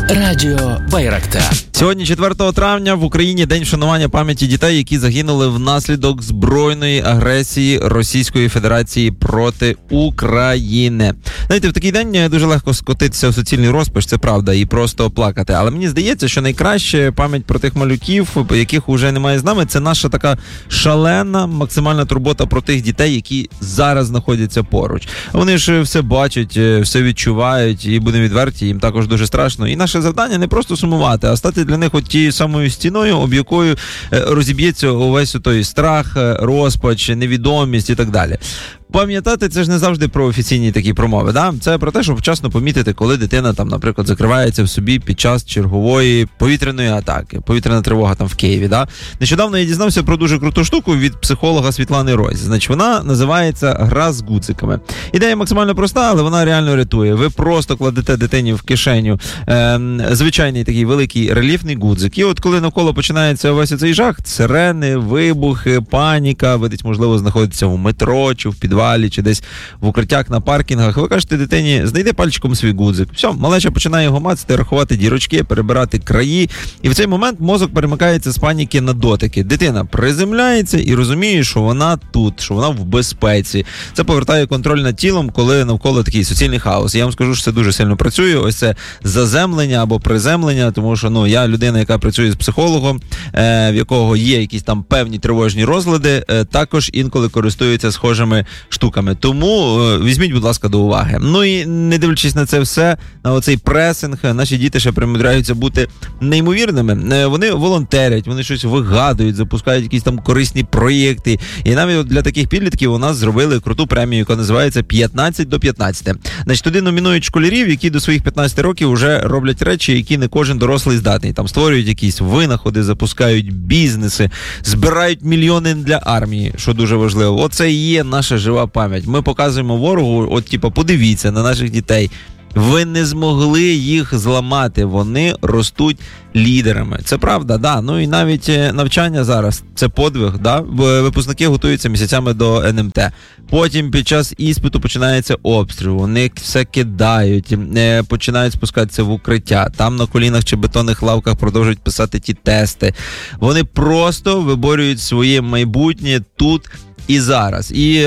Радіо Байрактар. Сьогодні, 4 травня, в Україні День вшанування пам'яті дітей, які загинули внаслідок збройної агресії Російської Федерації проти України. Знаєте, в такий день дуже легко скотитися в суцільний розпач, це правда, і просто плакати. Але мені здається, що найкраще пам'ять про тих малюків, яких уже немає з нами, це наша така шалена, максимальна турбота про тих дітей, які зараз знаходяться поруч. Вони ж все бачать, все відчувають, і будемо відверті, їм також дуже страшно. І наше завдання не просто сумувати, а стати для них от тією самою стіною, об якою розіб'ється увесь той страх, розпач, невідомість і так далі. Пам'ятати, це ж не завжди про офіційні такі промови, да? Це про те, щоб вчасно помітити, коли дитина там, наприклад, закривається в собі під час чергової повітряної атаки, повітряна тривога там в Києві, да? Нещодавно я дізнався про дуже круту штуку від психолога Світлани Розь. Значить, вона називається «Гра з гудзиками». Ідея максимально проста, але вона реально рятує. Ви просто кладете дитині в кишеню звичайний такий великий рельєфний гудзик. І от коли навколо починається весь цей жах, сирени, вибухи, паніка, ви десь, можливо, знаходитеся в метро чи в підвалі, чи десь в укриттях на паркінгах, ви кажете дитині, знайди пальчиком свій гудзик. Все, малеча починає його мацати, рахувати дірочки, перебирати краї, і в цей момент мозок перемикається з паніки на дотики. Дитина приземляється і розуміє, що вона тут, що вона в безпеці. Це повертає контроль над тілом, коли навколо такий суцільний хаос. Я вам скажу, що це дуже сильно працює. Ось це заземлення або приземлення, тому що, я людина, яка працює з психологом, в якого є якісь там певні тривожні розлади, також інколи користуються схожими штуками. Тому візьміть, будь ласка, до уваги. Ну і не дивлячись на це все, на оцей пресинг, наші діти ще примудряються бути неймовірними. Вони волонтерять, вони щось вигадують, запускають якісь там корисні проєкти. І навіть для таких підлітків у нас зробили круту премію, яка називається «15 до 15». Значить, туди номінують школярів, які до своїх 15 років вже роблять речі, які не кожен дорослий здатний. Там створюють якісь винаходи, запускають бізнеси, збирають мільйони для армії, що дуже важливо. Оце і є наша жива пам'ять. Ми показуємо ворогу, подивіться на наших дітей. Ви не змогли їх зламати, вони ростуть лідерами. Це правда, да. Ну і навіть навчання зараз – це подвиг, да. Випускники готуються місяцями до НМТ. Потім під час іспиту починається обстріл, вони все кидають, починають спускатися в укриття. Там на колінах чи бетонних лавках продовжують писати ті тести. Вони просто виборюють своє майбутнє тут і зараз. І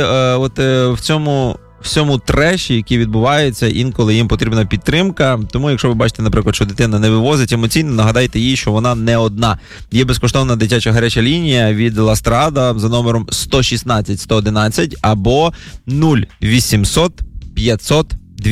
в цьому треші, який відбувається, інколи їм потрібна підтримка. Тому, якщо ви бачите, наприклад, що дитина не вивозить емоційно, нагадайте їй, що вона не одна. Є безкоштовна дитяча гаряча лінія від Ластрада за номером 116 111 або 0800 500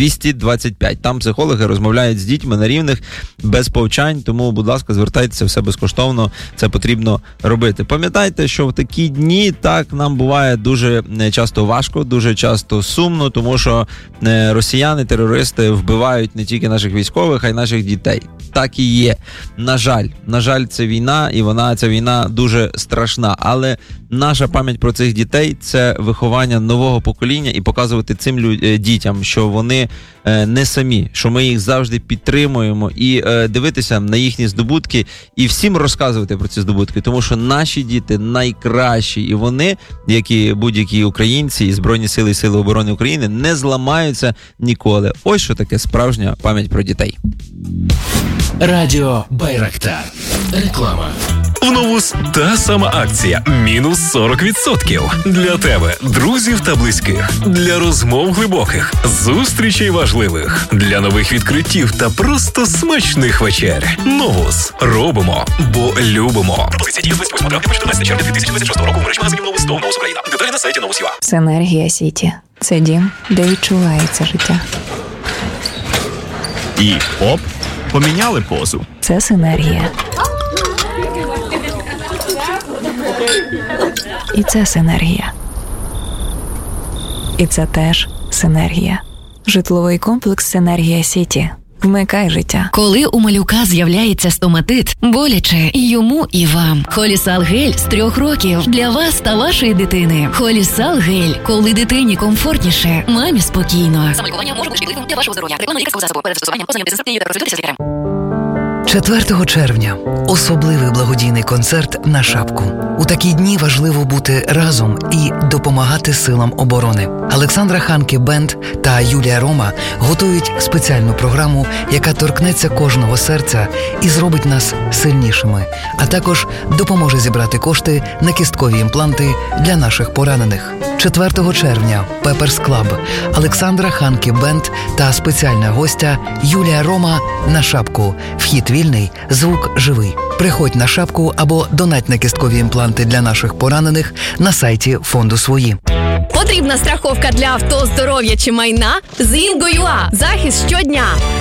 225. Там психологи розмовляють з дітьми на рівних, без повчань, тому, будь ласка, звертайтеся, все безкоштовно, це потрібно робити. Пам'ятайте, що в такі дні так нам буває дуже часто важко, дуже часто сумно, тому що росіяни, терористи вбивають не тільки наших військових, а й наших дітей. Так і є. На жаль, це війна, і ця війна дуже страшна, але наша пам'ять про цих дітей – це виховання нового покоління і показувати цим дітям, що вони не самі, що ми їх завжди підтримуємо, і дивитися на їхні здобутки і всім розказувати про ці здобутки, тому що наші діти найкращі, і вони, як і будь-які українці і Збройні сили і Сили оборони України, не зламаються ніколи. Ось що таке справжня пам'ять про дітей. Радіо Байрактар. Реклама. В Новус та сама акція. Мінус 40%. Для тебе, друзів та близьких. Для розмов глибоких, зустрічей важливих. Для нових відкриттів та просто смачних вечер. Новус. Робимо, бо любимо. Пропозиція дії з 28 травня по 14 червня 2026 року в мережі магазинів Новус до Новус Україна. Деталі на сайті Новус.ua. Синергія Сіті. Це дім, де відчувається життя. І оп, поміняли позу. Це синергія. І це синергія. І це теж синергія. Житловий комплекс «Синергія Сіті». Вмикай життя. Коли у малюка з'являється стоматит, боляче і йому, і вам. Холісал гель з 3 років для вас та вашої дитини. Холісал гель. Коли дитині комфортніше, мамі спокійно. Самолікування може бути шкідливим для вашого здоров'я. Реклама лікарського засобу. Перед застосуванням ознайомтеся з інструкцією та консультуйтеся з лікарем. 4 червня – особливий благодійний концерт на шапку. У такі дні важливо бути разом і допомагати силам оборони. Олександра Ханке Бенд та Юлія Рома готують спеціальну програму, яка торкнеться кожного серця і зробить нас сильнішими, а також допоможе зібрати кошти на кісткові імпланти для наших поранених. 4 червня – Пеперс Клаб, Олександра Ханке Бенд та спеціальна гостя Юлія Рома на шапку. Вхід вільний, звук живий. Приходь на шапку або донать на кісткові імпланти для наших поранених на сайті фонду «Свої». Потрібна страховка для авто, здоров'я чи майна? З Інго.ua. Захист щодня.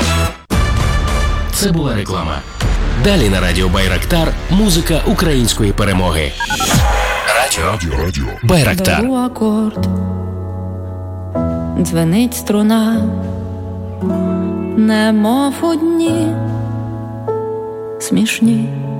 Це була реклама. Далі на радіо Байрактар музика української перемоги. Радіо Байрактар. Беру акорд, дзвенить струна, немов у дні смішні.